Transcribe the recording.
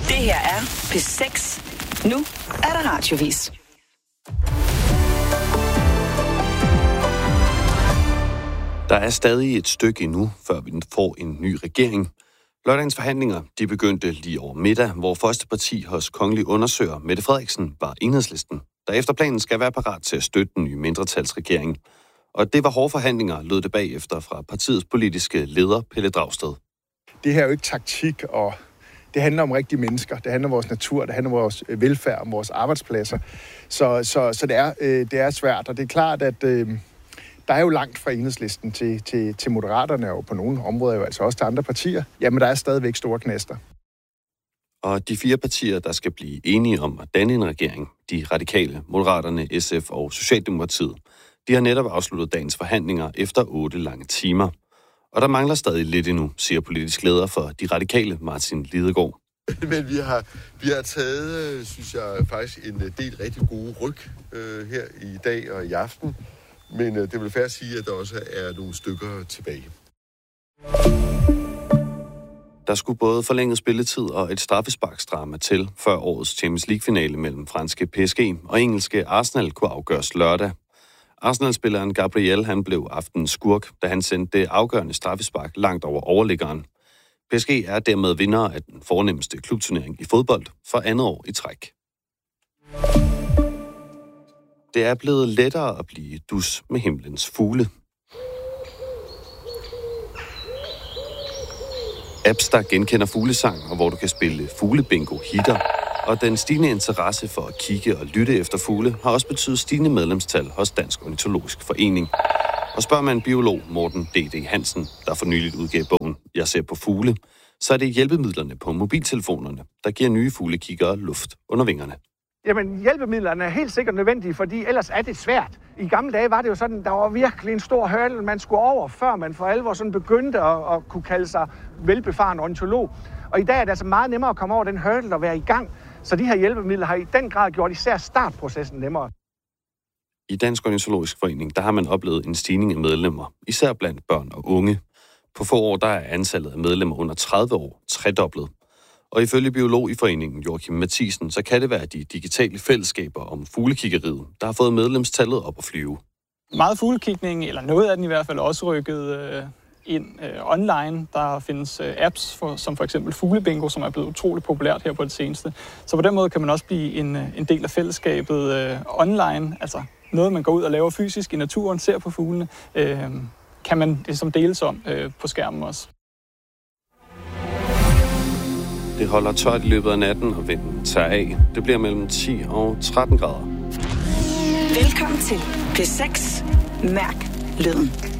Det her er P6. Nu er der radiovis. Der er stadig et stykke endnu, før vi får en ny regering. Lørdagens forhandlinger de begyndte lige over middag, hvor første parti hos kongelig undersøger Mette Frederiksen var Enhedslisten, der efter planen skal være parat til at støtte den nye mindretalsregering. Og det var hårde forhandlinger, lød det bagefter fra partiets politiske leder Pelle Dragsted. Det her er jo ikke taktik, og det handler om rigtige mennesker. Det handler om vores natur, det handler om vores velfærd, om vores arbejdspladser. Så det er svært, og det er klart, at der er jo langt fra Enhedslisten til Moderaterne, og på nogle områder jo altså også til andre partier. Jamen, der er stadigvæk store knaster. Og de 4 partier, der skal blive enige om at danne en regering, de radikale, Moderaterne, SF og Socialdemokratiet, de har netop afsluttet dagens forhandlinger efter 8 lange timer. Og der mangler stadig lidt endnu, siger politisk leder for de radikale, Martin Lidegaard. Men vi har taget, synes jeg, faktisk en del rigtig gode ryg her i dag og i aften. Men det vil fair at sige, at der også er nogle stykker tilbage. Der skulle både forlænget spilletid og et straffesparksdrama til, før årets Champions League-finale mellem franske PSG og engelske Arsenal kunne afgøres lørdag. Arsenal-spilleren Gabriel han blev aftenens skurk, da han sendte det afgørende straffespark langt over overliggeren. PSG er dermed vinder af den fornemmeste klubturnering i fodbold for andet år i træk. Det er blevet lettere at blive dus med himlens fugle. Apps, der genkender fuglesang, og hvor du kan spille fuglebingo-hitter. Og den stigende interesse for at kigge og lytte efter fugle har også betydet stigende medlemstal hos Dansk Ornitologisk Forening. Og spørger man biolog Morten D.D. Hansen, der for nyligt udgav bogen Jeg ser på fugle, så er det hjælpemidlerne på mobiltelefonerne, der giver nye fuglekiggere luft under vingerne. Jamen, hjælpemidlerne er helt sikkert nødvendige, fordi ellers er det svært. I gamle dage var det jo sådan, der var virkelig en stor hurdle, man skulle over, før man for alvor sådan begyndte at kunne kalde sig velbefaren ornitolog. Og i dag er det altså meget nemmere at komme over den hurdle og være i gang. Så de her hjælpemidler har i den grad gjort især startprocessen nemmere. I Dansk Ornitologisk Forening, der har man oplevet en stigning af medlemmer, især blandt børn og unge. På få år, der er antallet af medlemmer under 30 år tredoblet. Og ifølge biolog i foreningen Joachim Mathisen, så kan det være de digitale fællesskaber om fuglekiggeriet, der har fået medlemstallet op at flyve. Meget fuglekigning, eller noget af den i hvert fald, også rykket ind online. Der findes apps, som for eksempel Fuglebingo, som er blevet utroligt populært her på det seneste. Så på den måde kan man også blive en del af fællesskabet online. Altså noget, man går ud og laver fysisk i naturen, ser på fuglene, kan man ligesom deles om på skærmen også. Det holder tørt i løbet af natten, og vinden tager af. Det bliver mellem 10 og 13 grader. Velkommen til P6. Mærk lyden.